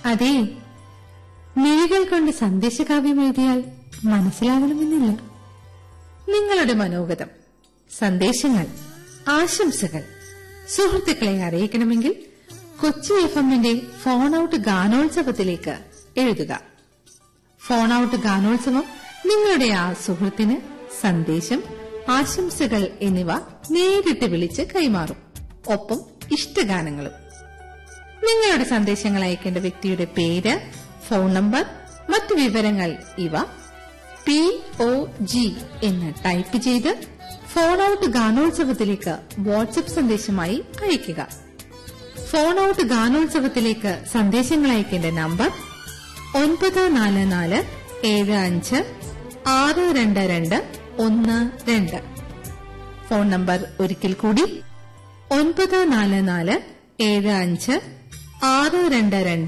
അതെ, മിഴികൾ കൊണ്ട് സന്ദേശകാവ്യം എഴുതിയാൽ മനസ്സിലാകണമെന്നില്ല. നിങ്ങളുടെ മനോഗതം, സന്ദേശങ്ങൾ, ആശംസകൾ സുഹൃത്തുക്കളെ അറിയിക്കണമെങ്കിൽ കൊച്ചി FM-ന്റെ ഫോൺ ഔട്ട് ഗാനോത്സവത്തിലേക്ക് എഴുതുക. ഫോൺ ഔട്ട് ഗാനോത്സവം നിങ്ങളുടെ ആ സുഹൃത്തിന് സന്ദേശം, ആശംസകൾ എന്നിവ നേരിട്ട് വിളിച്ച് കൈമാറും. ഒപ്പം ഇഷ്ടഗാനങ്ങളും. നിങ്ങളുടെ സന്ദേശങ്ങൾ അയക്കേണ്ട വ്യക്തിയുടെ പേര്, ഫോൺ നമ്പർ, മറ്റു വിവരങ്ങൾ ഇവ POG എന്ന് ടൈപ്പ് ചെയ്ത് ഫോൺ ഔട്ട് ഗാനോത്സവത്തിലേക്ക് വാട്സ്ആപ്പ് സന്ദേശമായി അയയ്ക്കുക. ഫോൺ ഔട്ട് ഗാനോത്സവത്തിലേക്ക് സന്ദേശങ്ങൾ അയക്കേണ്ട നമ്പർ 9445562212. ഫോൺ നമ്പർ ഒരിക്കൽ കൂടി 9445562212.